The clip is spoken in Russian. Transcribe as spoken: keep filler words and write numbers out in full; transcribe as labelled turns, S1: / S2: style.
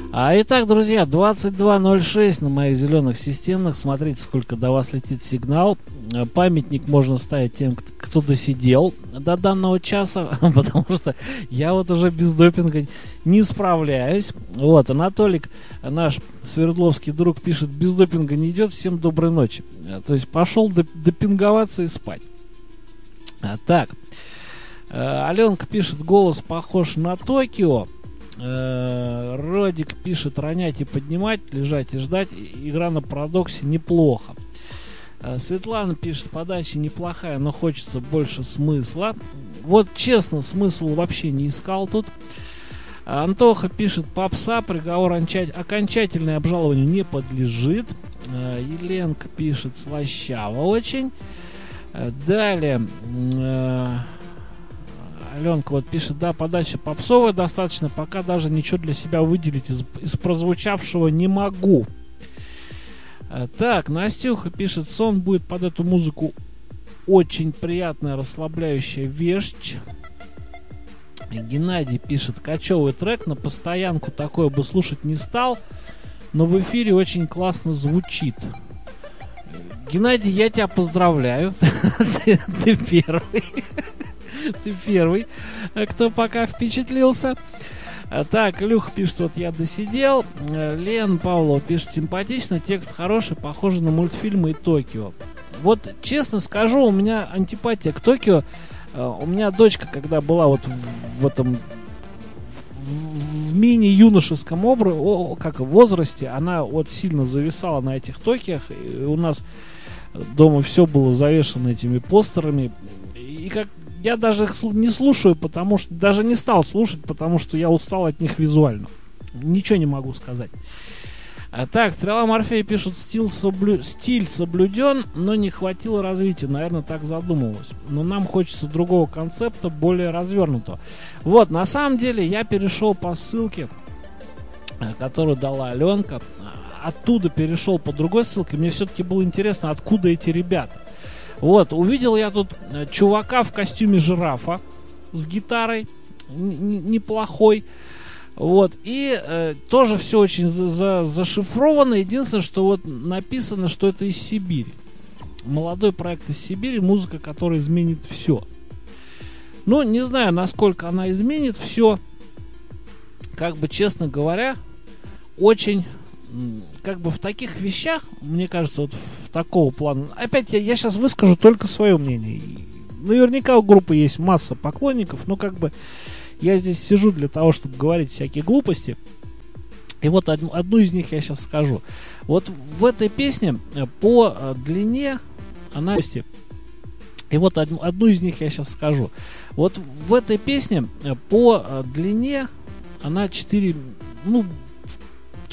S1: А, итак, друзья, двадцать два ноль шесть на моих зеленых системных. Смотрите, сколько до вас летит сигнал. Памятник можно ставить тем, кто досидел до данного часа, потому что я вот уже без допинга не справляюсь. Вот, Анатолик, наш свердловский друг, пишет: без допинга не идет, всем доброй ночи. То есть пошел допинговаться и спать. А, так, Аленка пишет: голос похож на Токио. Родик пишет: ронять и поднимать, лежать и ждать. Игра на парадоксе неплохо. Светлана пишет: подача неплохая, но хочется больше смысла. Вот честно, смысл вообще не искал тут. Антоха пишет: попса, приговор окончательное обжалованию не подлежит. Еленка пишет: слащаво очень. Далее Аленка вот пишет: да, подача попсовая достаточно, пока даже ничего для себя выделить из, из прозвучавшего не могу. Так, Настюха пишет: сон будет под эту музыку очень приятная, расслабляющая вещь. Геннадий пишет: кочевый трек, на постоянку такое бы слушать не стал, но в эфире очень классно звучит. Геннадий, я тебя поздравляю. Ты первый. Ты первый, кто пока впечатлился. Так, Илюха пишет: вот я досидел. Лен Павлова пишет: симпатично, текст хороший, похоже на мультфильмы и Токио. Вот честно скажу, у меня антипатия к Токио. У меня дочка, когда была вот в этом в мини-юношеском образе, как в возрасте, она вот сильно зависала на этих Токиях. И у нас дома все было завешено этими постерами. И как я даже их не слушаю, потому что даже не стал слушать, потому что я устал от них визуально. Ничего не могу сказать. А так, Стрела Морфея пишут: стиль, соблю... стиль соблюден, но не хватило развития. Наверное, так задумывалось. Но нам хочется другого концепта, более развернутого. Вот, на самом деле, я перешел по ссылке, которую дала Аленка. Оттуда перешел по другой ссылке. Мне все-таки было интересно, откуда эти ребята. Вот, увидел я тут чувака в костюме жирафа с гитарой, н- неплохой. Вот, и э, тоже все очень за- за- зашифровано. Единственное, что вот написано, что это из Сибири. Молодой проект из Сибири, музыка, которая изменит все. Ну, не знаю, насколько она изменит все. Как бы, честно говоря, очень... Как бы в таких вещах, мне кажется, вот в такого плана. Опять я, я сейчас выскажу только свое мнение. И наверняка у группы есть масса поклонников, но как бы я здесь сижу для того, чтобы говорить всякие глупости. И вот одну, одну из них я сейчас скажу. Вот в этой песне по длине она... И вот одну, одну из них я сейчас скажу. Вот в этой песне по длине она четыре... Ну,